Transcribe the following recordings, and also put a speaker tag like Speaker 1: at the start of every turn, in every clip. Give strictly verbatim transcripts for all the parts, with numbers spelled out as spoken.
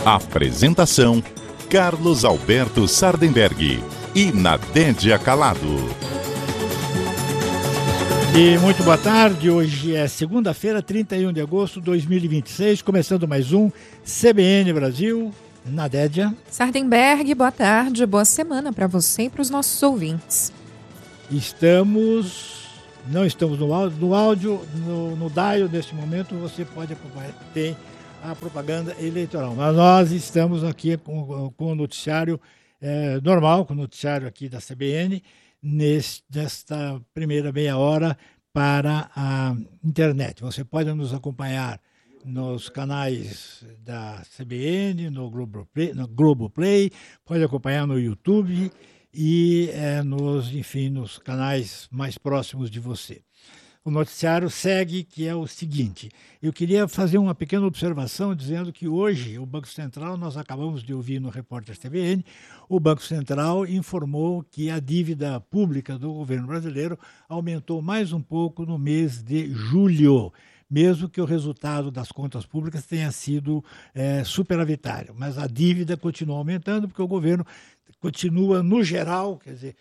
Speaker 1: Apresentação: Carlos Alberto Sardenberg e Nadédia Calado.
Speaker 2: E muito boa tarde, hoje é segunda-feira, trinta e um de agosto de dois mil e vinte e seis, começando mais um C B N Brasil. Nadédia.
Speaker 3: Sardenberg, boa tarde, boa semana para você e para os nossos ouvintes.
Speaker 2: Estamos, não estamos no áudio, no, áudio, no, no dial neste momento você pode acompanhar, tem a propaganda eleitoral, mas nós estamos aqui com, com o noticiário é, normal, com o noticiário aqui da C B N, neste, nesta primeira meia hora para a internet. Você pode nos acompanhar nos canais da C B N, no Globoplay, no Globoplay, pode acompanhar no YouTube e é, nos, enfim, nos canais mais próximos de você. O noticiário segue, que é o seguinte: eu queria fazer uma pequena observação dizendo que hoje o Banco Central, nós acabamos de ouvir no Repórter C B N, o Banco Central informou que a dívida pública do governo brasileiro aumentou mais um pouco no mês de julho, mesmo que o resultado das contas públicas tenha sido é, superavitário. Mas a dívida continua aumentando porque o governo continua, no geral, quer dizer,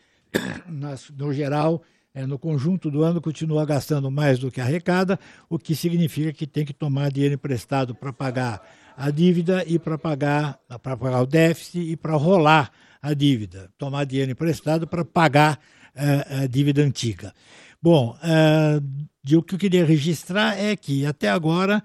Speaker 2: no geral, é, no conjunto do ano, continua gastando mais do que arrecada, o que significa que tem que tomar dinheiro emprestado para pagar a dívida e para pagar, para pagar o déficit e para rolar a dívida. Tomar dinheiro emprestado para pagar é, a dívida antiga. Bom, uh, o que eu queria registrar é que, até agora,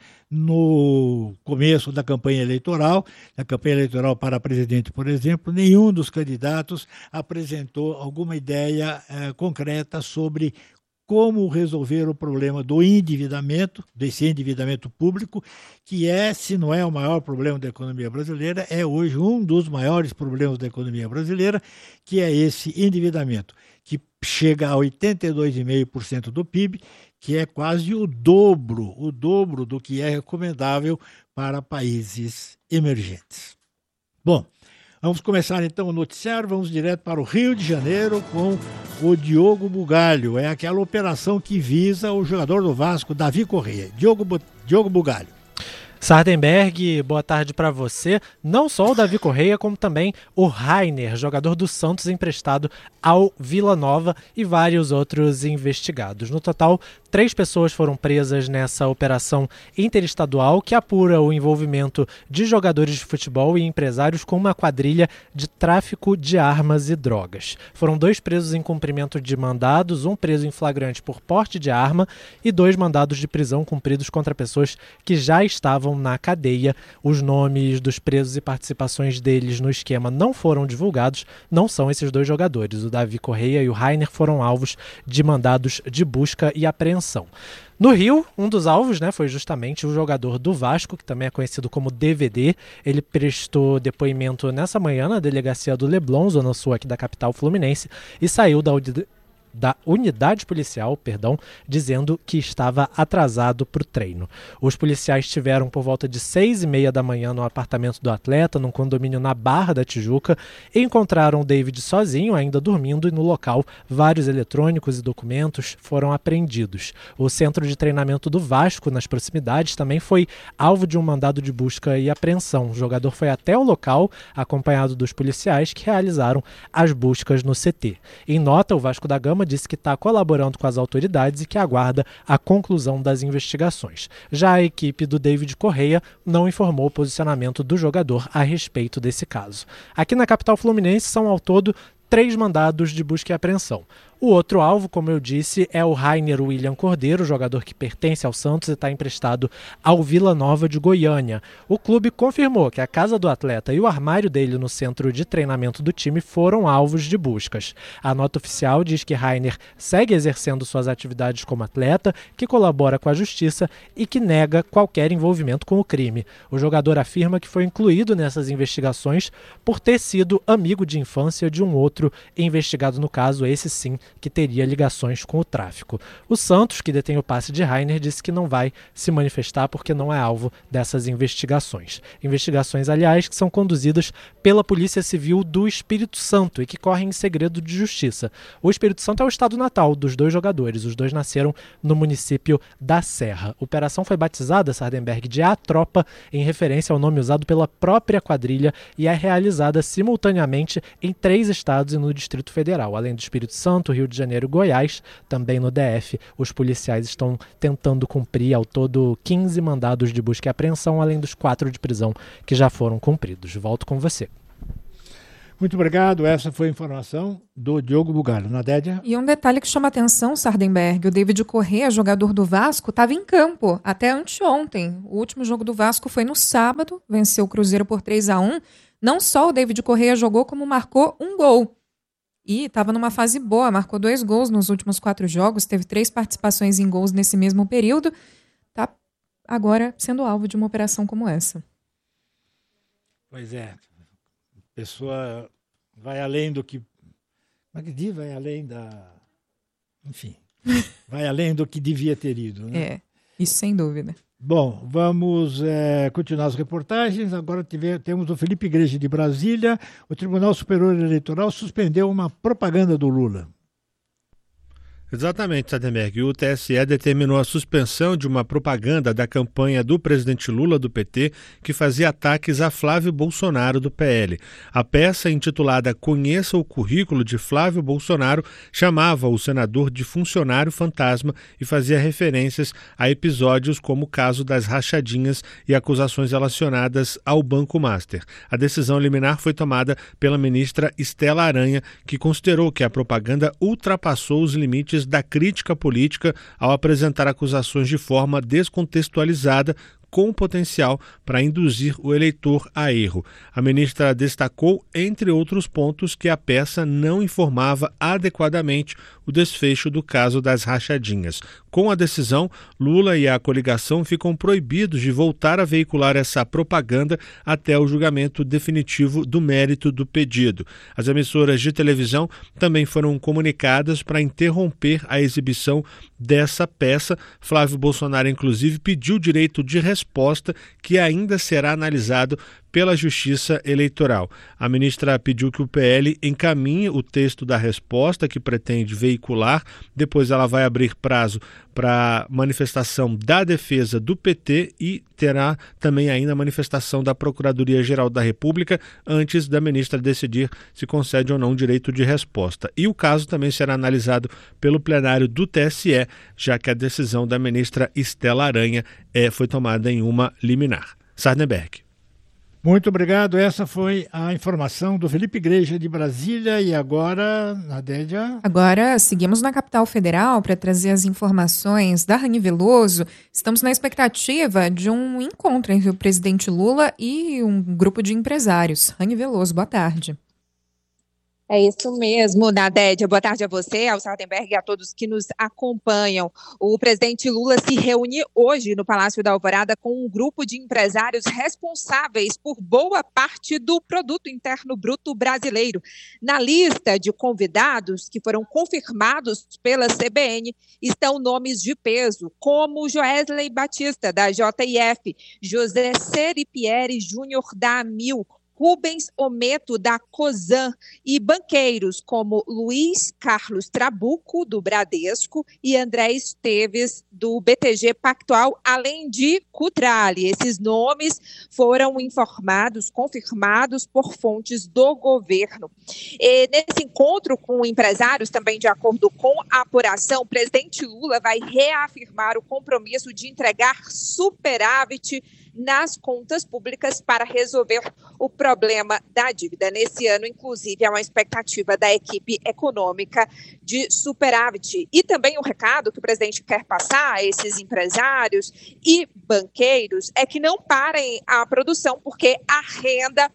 Speaker 2: no começo da campanha eleitoral, na campanha eleitoral para presidente, por exemplo, nenhum dos candidatos apresentou alguma ideia uh, concreta sobre como resolver o problema do endividamento, desse endividamento público, que é, se não é o maior problema da economia brasileira, é hoje um dos maiores problemas da economia brasileira, que é esse endividamento, que chega a oitenta e dois vírgula cinco por cento do P I B, que é quase o dobro, o dobro do que é recomendável para países emergentes. Bom, vamos começar então o noticiário, vamos direto para o Rio de Janeiro com o Diogo Bugalho. É aquela operação que visa o jogador do Vasco, Davi Corrêa. Diogo, Diogo Bugalho.
Speaker 4: Sardenberg, boa tarde para você. Não só o Davi Corrêa, como também o Rainer, jogador do Santos emprestado ao Vila Nova, e vários outros investigados. No total, três pessoas foram presas nessa operação interestadual que apura o envolvimento de jogadores de futebol e empresários com uma quadrilha de tráfico de armas e drogas. Foram dois presos em cumprimento de mandados, um preso em flagrante por porte de arma e dois mandados de prisão cumpridos contra pessoas que já estavam na cadeia. Os nomes dos presos e participações deles no esquema não foram divulgados, não são esses dois jogadores. O Davi Corrêa e o Rainer foram alvos de mandados de busca e apreensão. No Rio, um dos alvos, né, foi justamente o jogador do Vasco, que também é conhecido como D V D. Ele prestou depoimento nessa manhã na delegacia do Leblon, zona sul aqui da capital fluminense, e saiu da da unidade policial, perdão, dizendo que estava atrasado para o treino. Os policiais estiveram por volta de seis e meia da manhã no apartamento do atleta, num condomínio na Barra da Tijuca, e encontraram o David sozinho, ainda dormindo, e no local vários eletrônicos e documentos foram apreendidos. O centro de treinamento do Vasco, nas proximidades, também foi alvo de um mandado de busca e apreensão. O jogador foi até o local, acompanhado dos policiais que realizaram as buscas no C T. Em nota, o Vasco da Gama disse que está colaborando com as autoridades e que aguarda a conclusão das investigações. Já a equipe do David Corrêa não informou o posicionamento do jogador a respeito desse caso. Aqui na capital fluminense são ao todo três mandados de busca e apreensão. O outro alvo, como eu disse, é o Rainer William Cordeiro, jogador que pertence ao Santos e está emprestado ao Vila Nova de Goiânia. O clube confirmou que a casa do atleta e o armário dele no centro de treinamento do time foram alvos de buscas. A nota oficial diz que Rainer segue exercendo suas atividades como atleta, que colabora com a justiça e que nega qualquer envolvimento com o crime. O jogador afirma que foi incluído nessas investigações por ter sido amigo de infância de um outro investigado no caso, esse sim, que teria ligações com o tráfico. O Santos, que detém o passe de Rainer, disse que não vai se manifestar porque não é alvo dessas investigações. Investigações, aliás, que são conduzidas pela Polícia Civil do Espírito Santo e que correm em segredo de justiça. O Espírito Santo é o estado natal dos dois jogadores. Os dois nasceram no município da Serra. A operação foi batizada, Sardenberg, de A Tropa, em referência ao nome usado pela própria quadrilha, e é realizada simultaneamente em três estados e no Distrito Federal. Além do Espírito Santo, Rio de Janeiro e Goiás, também no D F, os policiais estão tentando cumprir ao todo quinze mandados de busca e apreensão, além dos quatro de prisão que já foram cumpridos. Volto com você.
Speaker 2: Muito obrigado. Essa foi a informação do Diogo Bugalho. Nadédia?
Speaker 3: E um detalhe que chama atenção, Sardenberg, o David Corrêa, jogador do Vasco, estava em campo até anteontem. O último jogo do Vasco foi no sábado, venceu o Cruzeiro por três a um. Não só o David Corrêa jogou, como marcou um gol. E estava numa fase boa, marcou dois gols nos últimos quatro jogos, teve três participações em gols nesse mesmo período. Está agora sendo alvo de uma operação como essa.
Speaker 2: Pois é. A pessoa vai além do que... Como é que diz? Vai além da... Enfim, vai além do que devia ter ido. Né?
Speaker 3: É, isso sem dúvida.
Speaker 2: Bom, vamos é, continuar as reportagens. Agora tive, temos o Felipe Igreja de Brasília. O Tribunal Superior Eleitoral suspendeu uma propaganda do Lula.
Speaker 5: Exatamente, Sardenberg. O T S E determinou a suspensão de uma propaganda da campanha do presidente Lula do P T que fazia ataques a Flávio Bolsonaro do P L. A peça, intitulada Conheça o Currículo de Flávio Bolsonaro, chamava o senador de funcionário fantasma e fazia referências a episódios como o caso das rachadinhas e acusações relacionadas ao Banco Master. A decisão liminar foi tomada pela ministra Estela Aranha, que considerou que a propaganda ultrapassou os limites da crítica política ao apresentar acusações de forma descontextualizada, com potencial para induzir o eleitor a erro. A ministra destacou, entre outros pontos, que a peça não informava adequadamente o desfecho do caso das rachadinhas. Com a decisão, Lula e a coligação ficam proibidos de voltar a veicular essa propaganda até o julgamento definitivo do mérito do pedido. As emissoras de televisão também foram comunicadas para interromper a exibição dessa peça. Flávio Bolsonaro, inclusive, pediu direito de resposta resposta que ainda será analisado pela Justiça Eleitoral. A ministra pediu que o P L encaminhe o texto da resposta que pretende veicular, depois ela vai abrir prazo para manifestação da defesa do P T e terá também ainda a manifestação da Procuradoria-Geral da República antes da ministra decidir se concede ou não direito de resposta. E o caso também será analisado pelo plenário do T S E, já que a decisão da ministra Estela Aranha é, foi tomada em uma liminar. Sardenberg.
Speaker 2: Muito obrigado. Essa foi a informação do Felipe Igreja de Brasília. E agora, Nadédia?
Speaker 3: Agora seguimos na capital federal para trazer as informações da Rani Veloso. Estamos na expectativa de um encontro entre o presidente Lula e um grupo de empresários. Rani Veloso, boa tarde.
Speaker 6: É isso mesmo, Nadédia. Boa tarde a você, ao Sardenberg e a todos que nos acompanham. O presidente Lula se reúne hoje no Palácio da Alvorada com um grupo de empresários responsáveis por boa parte do produto interno bruto brasileiro. Na lista de convidados que foram confirmados pela C B N estão nomes de peso, como Joesley Batista, da J I F, José Seripieri Júnior, da Amil, Rubens Ometo, da Cosan, e banqueiros como Luiz Carlos Trabuco, do Bradesco, e André Esteves, do B T G Pactual, além de Cutrale. Esses nomes foram informados, confirmados por fontes do governo. E nesse encontro com empresários, também de acordo com a apuração, o presidente Lula vai reafirmar o compromisso de entregar superávit nas contas públicas para resolver o problema da dívida. Nesse ano, inclusive, há uma expectativa da equipe econômica de superávit. E também o recado que o presidente quer passar a esses empresários e banqueiros é que não parem a produção, porque a renda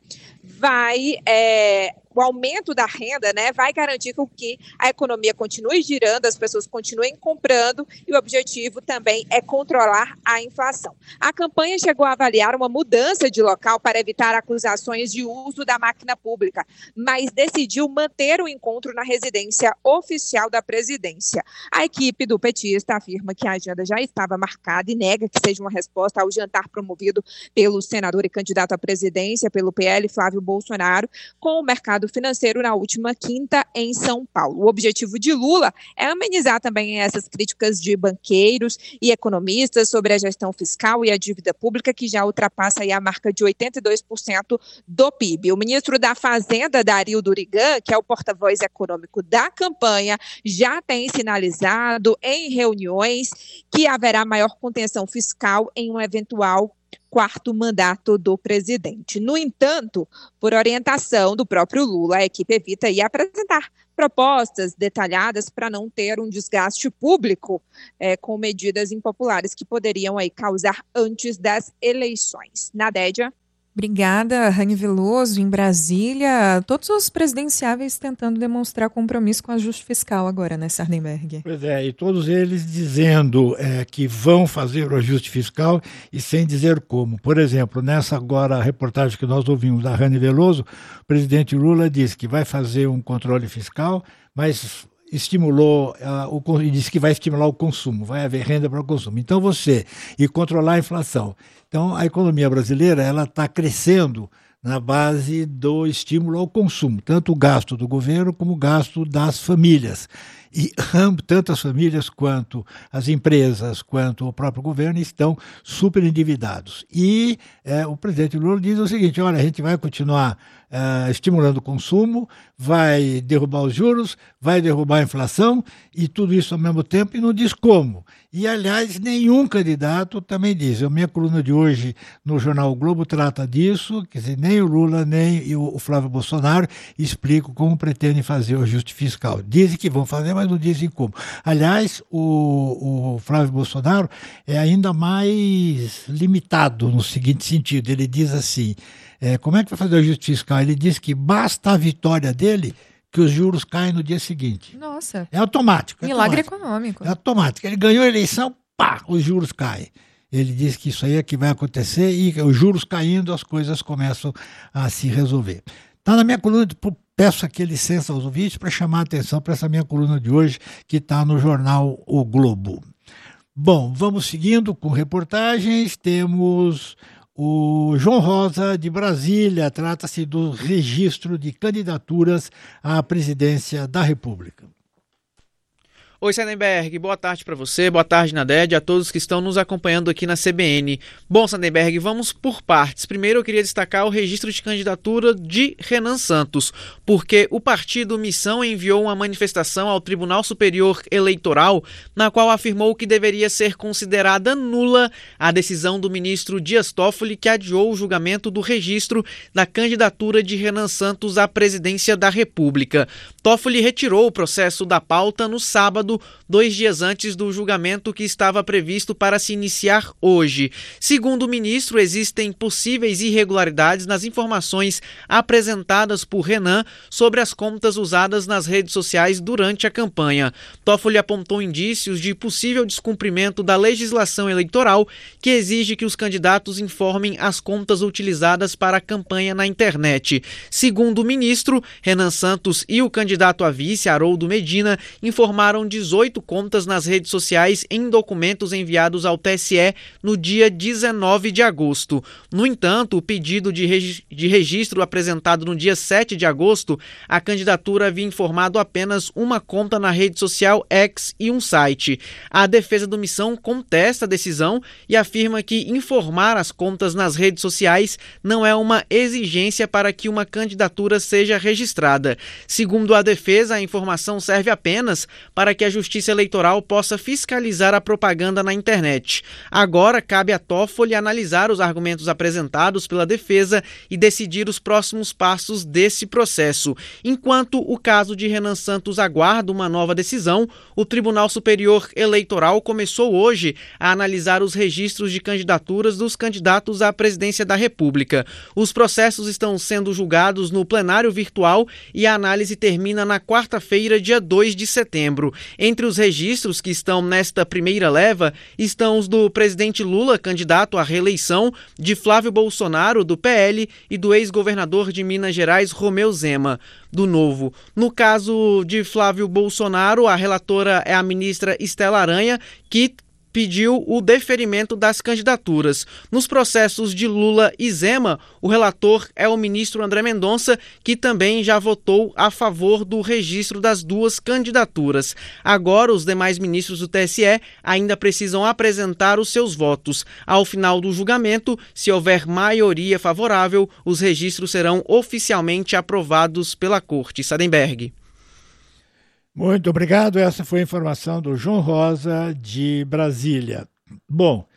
Speaker 6: vai... É, o aumento da renda, né, vai garantir com que a economia continue girando, as pessoas continuem comprando e o objetivo também é controlar a inflação. A campanha chegou a avaliar uma mudança de local para evitar acusações de uso da máquina pública, mas decidiu manter o encontro na residência oficial da presidência. A equipe do petista afirma que a agenda já estava marcada e nega que seja uma resposta ao jantar promovido pelo senador e candidato à presidência pelo P L, Flávio Bolsonaro, com o mercado financeiro na última quinta em São Paulo. O objetivo de Lula é amenizar também essas críticas de banqueiros e economistas sobre a gestão fiscal e a dívida pública, que já ultrapassa aí a marca de oitenta e dois por cento do P I B. O ministro da Fazenda, Dario Durigan, que é o porta-voz econômico da campanha, já tem sinalizado em reuniões que haverá maior contenção fiscal em um eventual quarto mandato do presidente. No entanto, por orientação do próprio Lula, a equipe evita aí apresentar propostas detalhadas para não ter um desgaste público é, com medidas impopulares que poderiam aí causar antes das eleições. Nadédia?
Speaker 3: Obrigada, Rani Veloso. Em Brasília, todos os presidenciáveis tentando demonstrar compromisso com o ajuste fiscal agora, né, Sardenberg?
Speaker 2: Pois é, e todos eles dizendo é, que vão fazer o ajuste fiscal e sem dizer como. Por exemplo, nessa agora reportagem que nós ouvimos da Rani Veloso, o presidente Lula disse que vai fazer um controle fiscal, mas estimulou uh, o, e disse que vai estimular o consumo, vai haver renda para o consumo. Então você, e controlar a inflação. Então a economia brasileira ela está crescendo na base do estímulo ao consumo, tanto o gasto do governo como o gasto das famílias. E tanto as famílias quanto as empresas, quanto o próprio governo estão super endividados. E é, o presidente Lula diz o seguinte, olha, a gente vai continuar é, estimulando o consumo, vai derrubar os juros, vai derrubar a inflação e tudo isso ao mesmo tempo e não diz como. E, aliás, nenhum candidato também diz. A minha coluna de hoje no jornal o Globo trata disso, quer dizer, nem o Lula nem o Flávio Bolsonaro explicam como pretendem fazer o ajuste fiscal. Dizem que vão fazer, mas não dizem como. Aliás, o, o Flávio Bolsonaro é ainda mais limitado no seguinte sentido. Ele diz assim, é, como é que vai fazer o ajuste fiscal? Ele diz que basta a vitória dele que os juros caem no dia seguinte.
Speaker 3: Nossa.
Speaker 2: É automático. É
Speaker 3: Milagre
Speaker 2: automático.
Speaker 3: econômico.
Speaker 2: É automático. Ele ganhou a eleição, pá, os juros caem. Ele diz que isso aí é que vai acontecer e os juros caindo, as coisas começam a se resolver. Está na minha coluna, peço aqui licença aos ouvintes para chamar a atenção para essa minha coluna de hoje, que está no jornal O Globo. Bom, vamos seguindo com reportagens, temos o João Rosa de Brasília, trata-se do registro de candidaturas à presidência da República.
Speaker 7: Oi, Sardenberg, boa tarde para você, boa tarde, Naded, a todos que estão nos acompanhando aqui na C B N. Bom, Sardenberg, vamos por partes. Primeiro eu queria destacar o registro de candidatura de Renan Santos, porque o partido Missão enviou uma manifestação ao Tribunal Superior Eleitoral, na qual afirmou que deveria ser considerada nula a decisão do ministro Dias Toffoli, que adiou o julgamento do registro da candidatura de Renan Santos à presidência da República. Toffoli retirou o processo da pauta no sábado, dois dias antes do julgamento que estava previsto para se iniciar hoje. Segundo o ministro, existem possíveis irregularidades nas informações apresentadas por Renan sobre as contas usadas nas redes sociais durante a campanha. Toffoli apontou indícios de possível descumprimento da legislação eleitoral, que exige que os candidatos informem as contas utilizadas para a campanha na internet. Segundo o ministro, Renan Santos e o candidato a vice, Haroldo Medina, informaram dezoito contas nas redes sociais em documentos enviados ao T S E no dia dezenove de agosto. No entanto, o pedido de, regi- de registro apresentado no dia sete de agosto, a candidatura havia informado apenas uma conta na rede social X e um site. A defesa do Missão contesta a decisão e afirma que informar as contas nas redes sociais não é uma exigência para que uma candidatura seja registrada. Segundo a defesa, a informação serve apenas para que que a Justiça Eleitoral possa fiscalizar a propaganda na internet. Agora cabe à Toffoli analisar os argumentos apresentados pela defesa e decidir os próximos passos desse processo. Enquanto o caso de Renan Santos aguarda uma nova decisão, o Tribunal Superior Eleitoral começou hoje a analisar os registros de candidaturas dos candidatos à presidência da República. Os processos estão sendo julgados no plenário virtual e a análise termina na quarta-feira, dia dois de setembro. Entre os registros que estão nesta primeira leva estão os do presidente Lula, candidato à reeleição, de Flávio Bolsonaro, do P L, e do ex-governador de Minas Gerais, Romeu Zema, do Novo. No caso de Flávio Bolsonaro, a relatora é a ministra Estela Aranha, que pediu o deferimento das candidaturas. Nos processos de Lula e Zema, o relator é o ministro André Mendonça, que também já votou a favor do registro das duas candidaturas. Agora, os demais ministros do T S E ainda precisam apresentar os seus votos. Ao final do julgamento, se houver maioria favorável, os registros serão oficialmente aprovados pela Corte. Sardenberg.
Speaker 2: Muito obrigado. Essa foi a informação do João Rosa, de Brasília. Bom,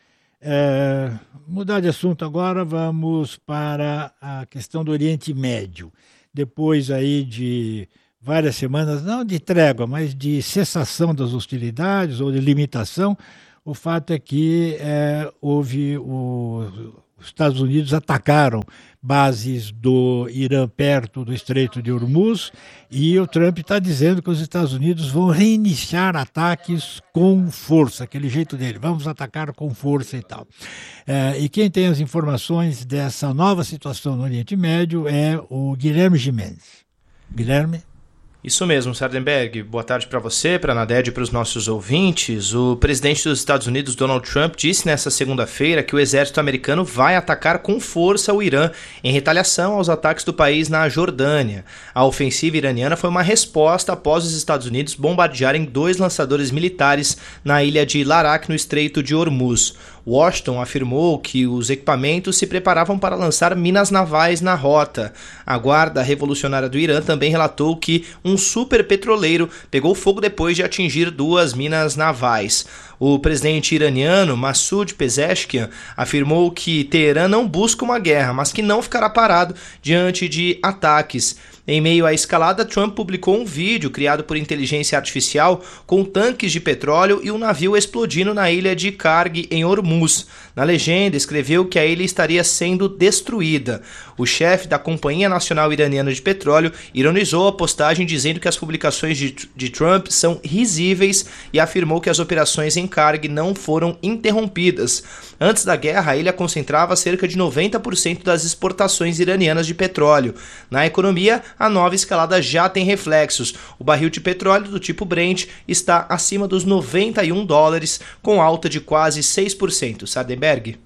Speaker 2: é, mudar de assunto agora, vamos para a questão do Oriente Médio. Depois aí de várias semanas, não de trégua, mas de cessação das hostilidades ou de limitação, o fato é que é, houve o, os Estados Unidos atacaram bases do Irã perto do Estreito de Hormuz, e o Trump está dizendo que os Estados Unidos vão reiniciar ataques com força, aquele jeito dele, vamos atacar com força e tal. É, e quem tem as informações dessa nova situação no Oriente Médio é o Guilherme Gimenez. Guilherme?
Speaker 8: Isso mesmo, Sardenberg. Boa tarde para você, para a Naded e para os nossos ouvintes. O presidente dos Estados Unidos, Donald Trump, disse nesta segunda-feira que o exército americano vai atacar com força o Irã em retaliação aos ataques do país na Jordânia. A ofensiva iraniana foi uma resposta após os Estados Unidos bombardearem dois lançadores militares na ilha de Larak, no Estreito de Hormuz. Washington afirmou que os equipamentos se preparavam para lançar minas navais na rota. A Guarda Revolucionária do Irã também relatou que um superpetroleiro pegou fogo depois de atingir duas minas navais. O presidente iraniano, Massoud Pezeshkian, afirmou que Teherã não busca uma guerra, mas que não ficará parado diante de ataques. Em meio à escalada, Trump publicou um vídeo criado por inteligência artificial com tanques de petróleo e um navio explodindo na ilha de Karg, em Hormuz. Na legenda, escreveu que a ilha estaria sendo destruída. O chefe da Companhia Nacional Iraniana de Petróleo ironizou a postagem dizendo que as publicações de, de Trump são risíveis e afirmou que as operações em Karg não foram interrompidas. Antes da guerra, a ilha concentrava cerca de noventa por cento das exportações iranianas de petróleo. Na economia, a nova escalada já tem reflexos. O barril de petróleo do tipo Brent está acima dos noventa e um dólares, com alta de quase seis por cento. Sardenberg.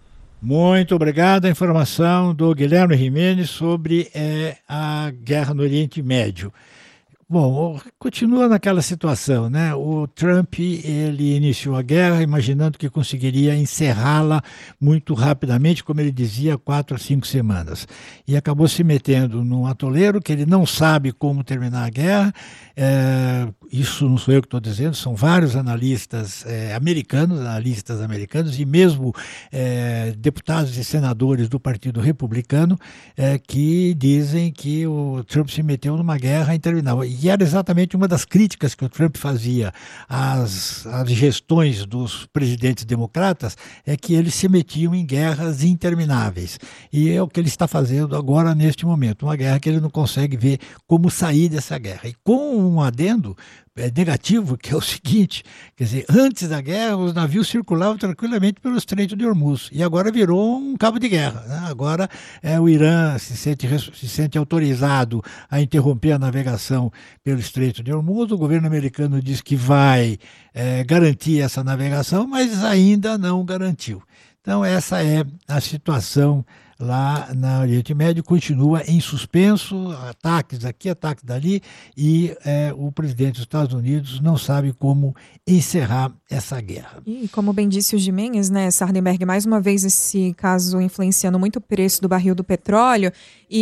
Speaker 2: Muito obrigado. A informação do Guilherme Gimenez sobre é, a guerra no Oriente Médio. Bom, continua naquela situação, né? O Trump, ele iniciou a guerra imaginando que conseguiria encerrá-la muito rapidamente, como ele dizia, quatro a cinco semanas. E acabou se metendo num atoleiro que ele não sabe como terminar a guerra. É, isso não sou eu que estou dizendo, são vários analistas é, americanos, analistas americanos e mesmo é, deputados e senadores do Partido Republicano é, que dizem que o Trump se meteu numa guerra interminável. E era exatamente uma das críticas que o Trump fazia às, às gestões dos presidentes democratas, é que eles se metiam em guerras intermináveis. E é o que ele está fazendo agora neste momento, uma guerra que ele não consegue ver como sair dessa guerra. E com um adendo é, negativo, que é o seguinte, quer dizer, antes da guerra os navios circulavam tranquilamente pelo Estreito de Hormuz, e agora virou um cabo de guerra, né? Agora é, o Irã se sente, se sente autorizado a interromper a navegação pelo Estreito de Hormuz. O governo americano diz que vai é, garantir essa navegação, mas ainda não garantiu. Então essa é a situação lá no Oriente Médio continua em suspenso, ataques aqui, ataques dali, e é, o presidente dos Estados Unidos não sabe como encerrar essa guerra.
Speaker 3: E como bem disse o Gimenez, né, Sardenberg, mais uma vez esse caso influenciando muito o preço do barril do petróleo,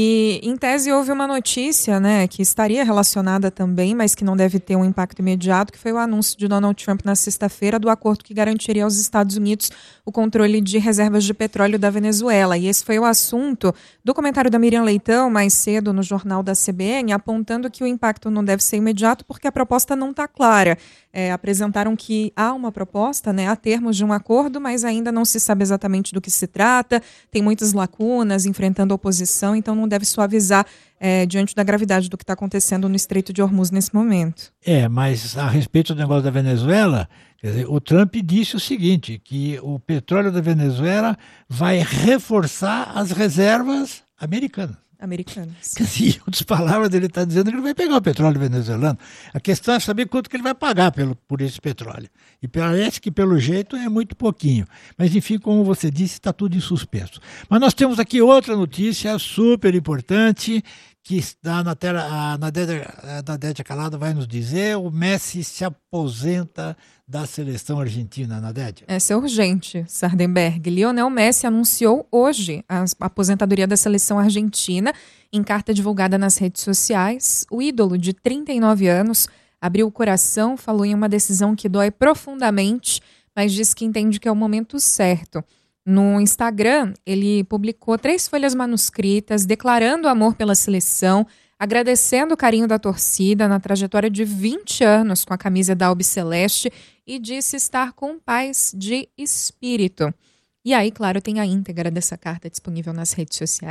Speaker 3: e em tese houve uma notícia, né, que estaria relacionada também, mas que não deve ter um impacto imediato, que foi o anúncio de Donald Trump na sexta-feira do acordo que garantiria aos Estados Unidos o controle de reservas de petróleo da Venezuela. E esse foi o assunto do comentário da Miriam Leitão mais cedo no jornal da C B N, apontando que o impacto não deve ser imediato porque a proposta não está clara. É, apresentaram que há uma proposta, né, a termos de um acordo, mas ainda não se sabe exatamente do que se trata, tem muitas lacunas, enfrentando oposição, então não deve suavizar é, diante da gravidade do que está acontecendo no Estreito de Hormuz nesse momento.
Speaker 2: É, mas a respeito do negócio da Venezuela, quer dizer, o Trump disse o seguinte, que o petróleo da Venezuela vai reforçar as reservas americanas.
Speaker 3: Americanas.
Speaker 2: Em outras palavras, ele está dizendo que ele vai pegar o petróleo venezuelano. A questão é saber quanto que ele vai pagar pelo, por esse petróleo. E parece que, pelo jeito, é muito pouquinho. Mas, enfim, como você disse, está tudo em suspenso. Mas nós temos aqui outra notícia super importante que está na tela, a Nadédia Calada vai nos dizer, o Messi se aposenta da seleção argentina, Nadédia.
Speaker 3: Essa é urgente, Sardenberg. Lionel Messi anunciou hoje a aposentadoria da seleção argentina em carta divulgada nas redes sociais. O ídolo de trinta e nove anos abriu o coração, falou em uma decisão que dói profundamente, mas diz que entende que é o momento certo. No Instagram, ele publicou três folhas manuscritas declarando amor pela seleção, agradecendo o carinho da torcida na trajetória de vinte anos com a camisa da Albiceleste e disse estar com paz de espírito. E aí, claro, tem a íntegra dessa carta disponível nas redes sociais.